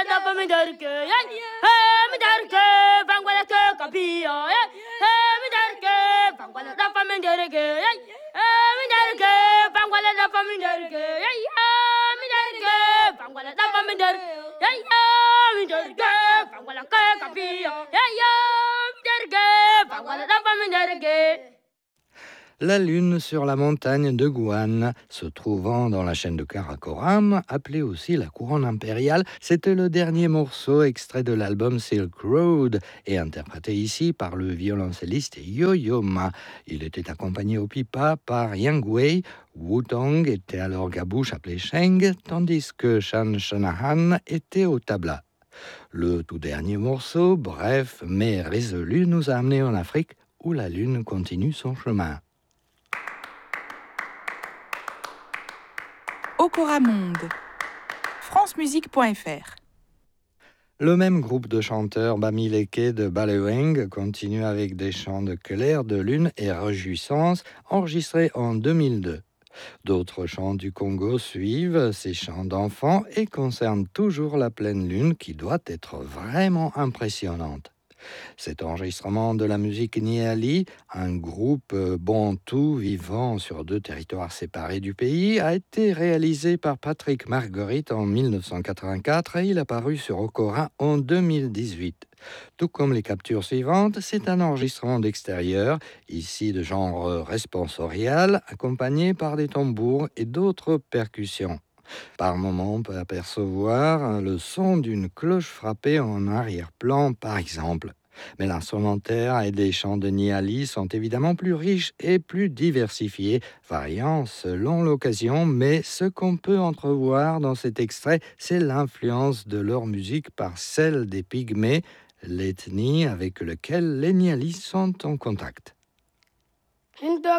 La lune sur la montagne de Guan, se trouvant dans la chaîne de Karakoram, appelée aussi la couronne impériale, c'était le dernier morceau extrait de l'album Silk Road et interprété ici par le violoncelliste Yo-Yo Ma. Il était accompagné au pipa par Yang Wei, Wu-Tong était alors gabouche appelé Sheng, tandis que Shan Shanahan était au tabla. Le tout dernier morceau, bref mais résolu, nous a amenés en Afrique où la lune continue son chemin. Okora Monde, francemusique.fr. Le même groupe de chanteurs Bamileke de Baleweng continue avec des chants de clair de lune et réjouissance enregistrés en 2002. D'autres chants du Congo suivent, ces chants d'enfants, et concernent toujours la pleine lune qui doit être vraiment impressionnante. Cet enregistrement de la musique Niali, un groupe bantou vivant sur 2 territoires séparés du pays, a été réalisé par Patrick Marguerite en 1984 et il a paru sur Okora en 2018. Tout comme les captures suivantes, c'est un enregistrement d'extérieur, ici de genre responsorial, accompagné par des tambours et d'autres percussions. Par moments, on peut apercevoir le son d'une cloche frappée en arrière-plan, par exemple. Mais l'instrumentaire et les chants de Niali sont évidemment plus riches et plus diversifiés, variant selon l'occasion, mais ce qu'on peut entrevoir dans cet extrait, c'est l'influence de leur musique par celle des Pygmées, l'ethnie avec laquelle les Nialis sont en contact.